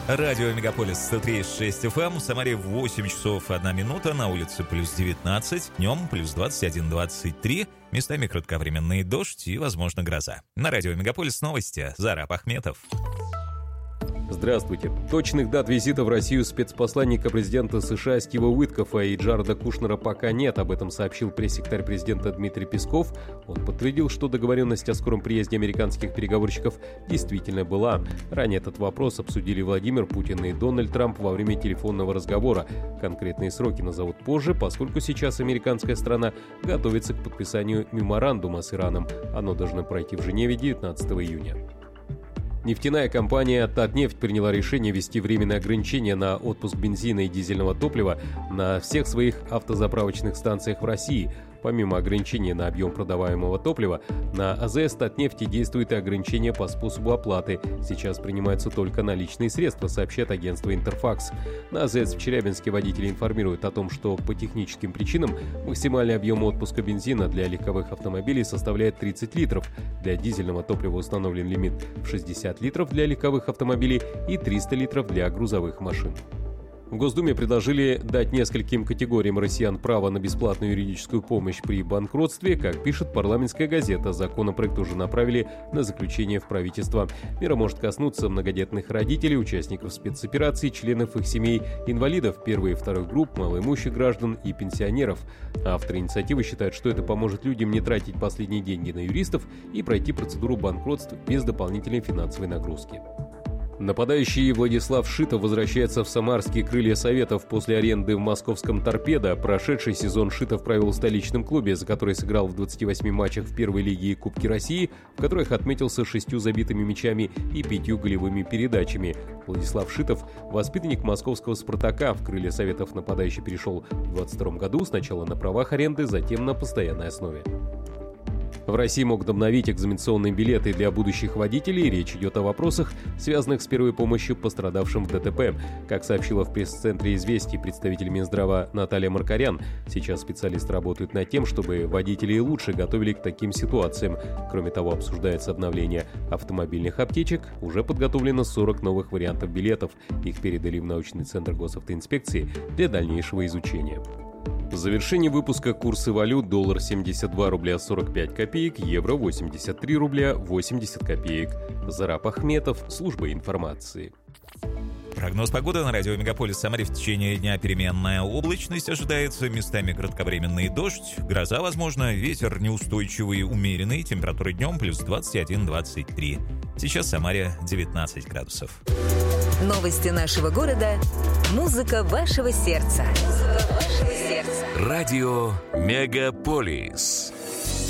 Радио Мегаполис 103.6 FM. В Самаре 8 часов 1 минута. На улице плюс 19. Днем плюс 21-23. Местами кратковременный дождь и, возможно, гроза. На радио Мегаполис новости. Зараб Ахметов. Здравствуйте. Точных дат визита в Россию спецпосланника президента США Стива Уиткофа и Джареда Кушнера пока нет. Об этом сообщил пресс-секретарь президента Дмитрий Песков. Он подтвердил, что договоренность о скором приезде американских переговорщиков действительно была. Ранее этот вопрос обсудили Владимир Путин и Дональд Трамп во время телефонного разговора. Конкретные сроки назовут позже, поскольку сейчас американская сторона готовится к подписанию меморандума с Ираном. Оно должно пройти в Женеве 19 июня. Нефтяная компания «Татнефть» приняла решение ввести временные ограничения на отпуск бензина и дизельного топлива на всех своих автозаправочных станциях в России. Помимо ограничения на объем продаваемого топлива, на АЗС «Татнефти» действует и ограничение по способу оплаты. Сейчас принимаются только наличные средства, сообщает агентство «Интерфакс». На АЗС в Челябинске водители информируют о том, что по техническим причинам максимальный объем отпуска бензина для легковых автомобилей составляет 30 литров. Для дизельного топлива установлен лимит в 60 литров для легковых автомобилей и 300 литров для грузовых машин. В Госдуме предложили дать нескольким категориям россиян право на бесплатную юридическую помощь при банкротстве. Как пишет парламентская газета, законопроект уже направили на заключение в правительство. Мера может коснуться многодетных родителей, участников спецопераций, членов их семей, инвалидов первой и второй групп, малоимущих граждан и пенсионеров. Авторы инициативы считают, что это поможет людям не тратить последние деньги на юристов и пройти процедуру банкротства без дополнительной финансовой нагрузки. Нападающий Владислав Шитов возвращается в самарские крылья Советов после аренды в московском «Торпедо». Прошедший сезон Шитов провел в столичном клубе, за который сыграл в 28 матчах в первой лиге и Кубке России, в которых отметился 6 забитыми мячами и 5 голевыми передачами. Владислав Шитов – воспитанник московского «Спартака». В крылья Советов нападающий перешел в 2022 году, сначала на правах аренды, затем на постоянной основе. В России могут обновить экзаменационные билеты для будущих водителей. Речь идет о вопросах, связанных с первой помощью пострадавшим в ДТП. Как сообщила в пресс-центре «Известий» представитель Минздрава Наталья Маркарян, сейчас специалисты работают над тем, чтобы водителей лучше готовили к таким ситуациям. Кроме того, обсуждается обновление автомобильных аптечек. Уже подготовлено 40 новых вариантов билетов. Их передали в научный центр госавтоинспекции для дальнейшего изучения. В завершении выпуска курсы валют: доллар 72 рубля 45 копеек, евро 83 рубля 80 копеек. Зараб Ахметов, служба информации. Прогноз погоды на радио Мегаполис Самаре: в течение дня переменная облачность ожидается, местами кратковременный дождь, гроза возможно, ветер неустойчивый, умеренный, температура днем плюс 21-23. Сейчас в Самаре 19 градусов. Новости нашего города, музыка вашего сердца. Радио Мегаполис.